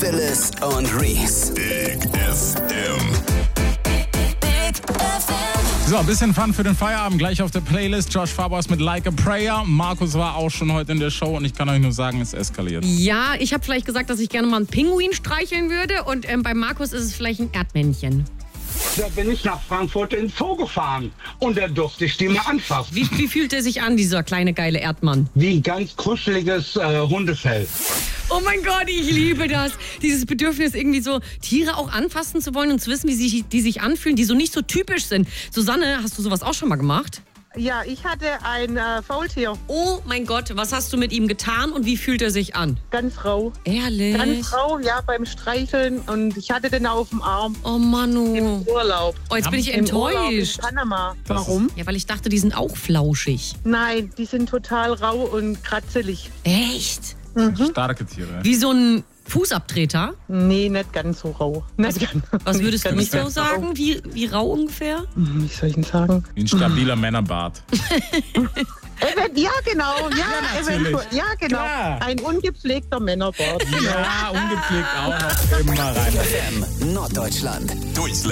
Phyllis und Reese. Big FM. So, ein bisschen Fun für den Feierabend. Gleich auf der Playlist. Josh Fabers mit Like a Prayer. Markus war auch schon heute in der Show und ich kann euch nur sagen, es eskaliert. Ja, ich habe vielleicht gesagt, dass ich gerne mal einen Pinguin streicheln würde und bei Markus ist es vielleicht ein Erdmännchen. Da bin ich nach Frankfurt ins Zoo gefahren und da durfte ich die mal anfassen. Wie fühlt er sich an, dieser kleine geile Erdmann? Wie ein ganz kuscheliges Hundefell. Oh mein Gott, ich liebe das. Dieses Bedürfnis, irgendwie so Tiere auch anfassen zu wollen und zu wissen, wie die sich anfühlen, die so nicht so typisch sind. Susanne, hast du sowas auch schon mal gemacht? Ja, ich hatte ein Faultier. Oh mein Gott, was hast du mit ihm getan und wie fühlt er sich an? Ganz rau. Ehrlich? Ganz rau, ja, beim Streicheln. Und ich hatte den auf dem Arm. Oh Manu. Im Urlaub. Oh, jetzt bin ich Im Urlaub in enttäuscht. Panama. Das Warum? Ja, weil ich dachte, die sind auch flauschig. Nein, die sind total rau und kratzelig. Echt? Starke Tiere. Wie so ein Fußabtreter? Nee, nicht ganz so rau. Nicht ganz, Was würdest du nicht so ganz sagen? Wie rau ungefähr? Rau. Wie soll ich denn sagen? Wie ein stabiler Männerbart. Ja, genau. Ja, natürlich. eventuell. Ja, genau. Klar. Ein ungepflegter Männerbart. Ja, ungepflegt auch noch immer rein. FM Norddeutschland. Durchs